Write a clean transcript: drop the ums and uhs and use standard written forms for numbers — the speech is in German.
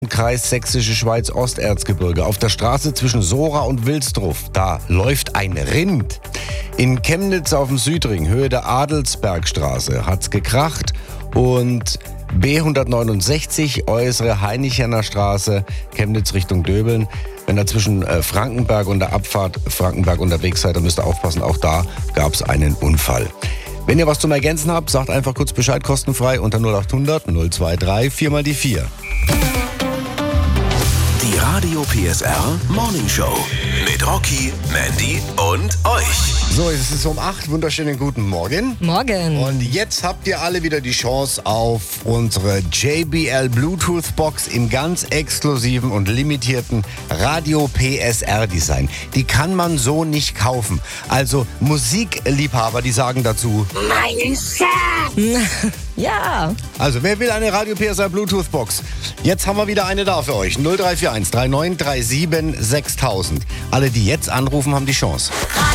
Kreis Sächsische Schweiz Osterzgebirge. Auf der Straße zwischen Sora und Wilsdruff, da läuft ein Rind. In Chemnitz auf dem Südring, Höhe der Adelsbergstraße, hat's gekracht. Und B169, äußere Heinicherner Straße, Chemnitz Richtung Döbeln. Wenn ihr zwischen Frankenberg und der Abfahrt Frankenberg unterwegs seid, dann müsst ihr aufpassen, auch da gab's einen Unfall. Wenn ihr was zum Ergänzen habt, sagt einfach kurz Bescheid, kostenfrei unter 0800 023 4 mal die 4. Die Radio PSR Morning Show mit Rocky, Mandy und euch. So, es ist um 8. Wunderschönen guten Morgen. Morgen. Und jetzt habt ihr alle wieder die Chance auf unsere JBL Bluetooth Box im ganz exklusiven und limitierten Radio PSR Design. Die kann man so nicht kaufen. Also Musikliebhaber, die sagen dazu: Ja. Also, wer will eine Radio PSR Bluetooth Box? Jetzt haben wir wieder eine da für euch. 0341 3937 6000. Alle, die jetzt anrufen, haben die Chance.